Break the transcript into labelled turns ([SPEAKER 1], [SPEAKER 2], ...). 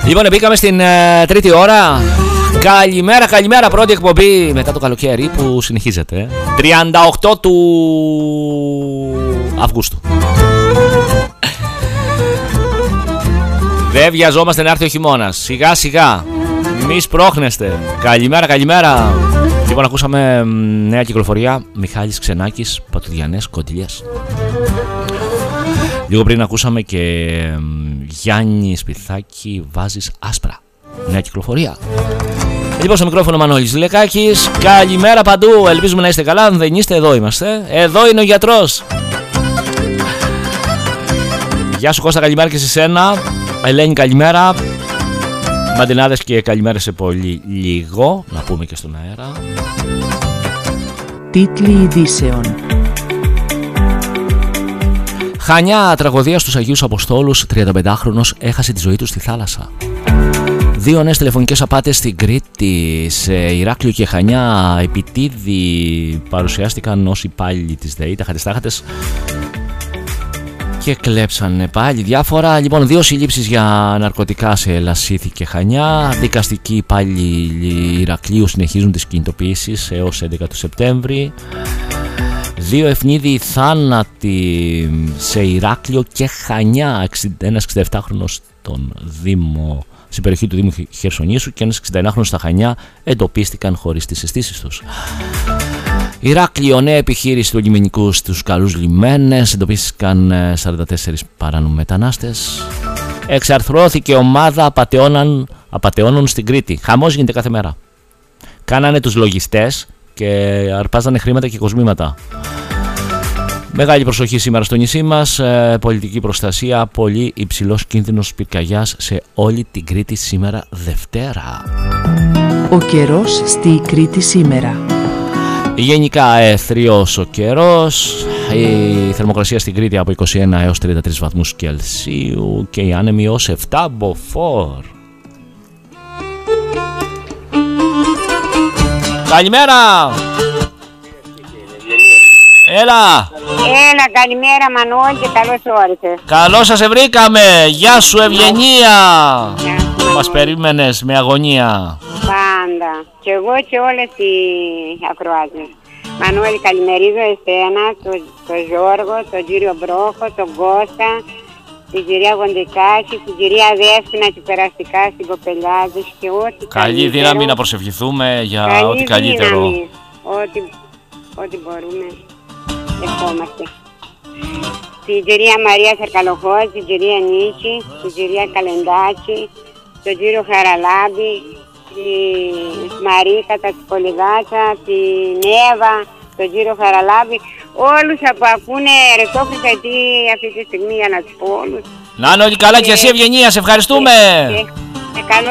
[SPEAKER 1] Λοιπόν, μπήκαμε στην τρίτη ώρα. Καλημέρα, καλημέρα. Πρώτη εκπομπή μετά το καλοκαίρι που συνεχίζεται. 38 του Αυγούστου. Δεν βιαζόμαστε να έρθει ο χειμώνας. Σιγά σιγά. Μη σπρώχνεστε. Καλημέρα, καλημέρα. Λοιπόν, ακούσαμε νέα κυκλοφορία. Μιχάλης Ξενάκης, Πατουδιανές Κοντιλιές. Λίγο πριν ακούσαμε και Γιάννη Σπιθάκη, Βάζεις άσπρα. Νέα κυκλοφορία. Λοιπόν, στο μικρόφωνο Μανώλης Λεκάκης. Καλημέρα παντού. Ελπίζουμε να είστε καλά. Αν δεν είστε, εδώ είμαστε. Εδώ είναι ο γιατρός. Γεια σου Κώστα, καλημέρα και σε σένα. Ελένη, καλημέρα. Μαντινάδες και καλημέρα σε πολύ λίγο. Να πούμε και στον αέρα.
[SPEAKER 2] Τίτλοι ειδήσεων.
[SPEAKER 1] Χανιά, τραγωδία στους Αγίους Αποστόλους. 35χρονος έχασε τη ζωή του στη θάλασσα. 2 νέες τηλεφωνικές απάτες στην Κρήτη. Σε Ηράκλειο και Χανιά επιτίδη παρουσιάστηκαν ως υπάλληλοι της ΔΕΗ. Τα χατιστάχατες και κλέψανε πάλι διάφορα. Λοιπόν, 2 συλλήψεις για ναρκωτικά σε Λασίθι και Χανιά. Δικαστικοί υπάλληλοι Ηρακλείου συνεχίζουν τις κινητοποιήσεις έως 11 του Σεπτέμβρη. 2 ευνίδιοι θάνατοι σε Ηράκλειο και Χανιά. Ένας 67χρονος στον Δήμο, στην περιοχή του Δήμου Χερσονήσου, και ένας 69χρονος στα Χανιά εντοπίστηκαν χωρίς τις αισθήσεις τους. Ηράκλειο, νέα επιχείρηση του λιμενικού στους καλούς λιμένες. Εντοπίστηκαν 44 παράνομοι μετανάστες. Εξαρθρώθηκε ομάδα απατεώνων στην Κρήτη. Χαμός γίνεται κάθε μέρα. Κάνανε τους λογιστές και αρπάζανε χρήματα και κοσμήματα. Μεγάλη προσοχή σήμερα στο νησί μας. Πολιτική προστασία. Πολύ υψηλός κίνδυνος πυρκαγιάς σε όλη την Κρήτη σήμερα Δευτέρα.
[SPEAKER 2] Ο καιρός στη Κρήτη σήμερα.
[SPEAKER 1] Γενικά αιθριος ο καιρός. Η θερμοκρασία στην Κρήτη από 21 έως 33 βαθμούς Κελσίου και η άνεμη ως 7 μποφόρ. Καλημέρα! Έλα!
[SPEAKER 3] Έλα, καλημέρα Μανώλη και καλώς όρισες.
[SPEAKER 1] Καλώς σας βρήκαμε! Γεια σου Ευγενία! Μας περίμενες με αγωνία.
[SPEAKER 3] Πάντα. Και εγώ και όλες οι ακροάσεις. Μανώλη, καλημερίζω εσένα, τον Γιώργο, τον κύριο Μπρόχο, τον Κώστα, την κυρία Γοντικάκη, την κυρία Δέσποινα και περαστικά στην Κοπελιάδη και ό,τι
[SPEAKER 1] καλή καλύτερο. Δύναμη να προσευχηθούμε για ό,τι καλύτερο.
[SPEAKER 3] Ό,τι μπορούμε. Ευχόμαστε. Την κυρία Μαρία Σαρκαλοχώση, την κυρία Νίκη, την κυρία Καλεντάκη, τον κύριο Χαραλάμπη, τη Μαρίκα, τα Πολυγάτσα, την Εύα, τον κύριο Χαραλάμπη, όλους που ακούνε Ρετόφρυκα αυτή τη στιγμή, για να τους πω όλους.
[SPEAKER 1] Να είναι όλοι καλά και εσύ Ευγενία, σε ευχαριστούμε.
[SPEAKER 3] Καλό